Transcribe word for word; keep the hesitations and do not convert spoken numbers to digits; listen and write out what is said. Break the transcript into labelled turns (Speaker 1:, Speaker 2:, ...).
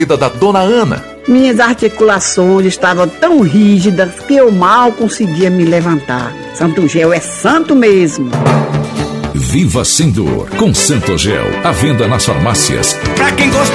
Speaker 1: da Dona Ana.
Speaker 2: Minhas articulações estavam tão rígidas que eu mal conseguia me levantar. Santo Gel é santo mesmo.
Speaker 3: Viva sem dor com Santo Gel. À venda nas farmácias.
Speaker 4: Pra quem gosta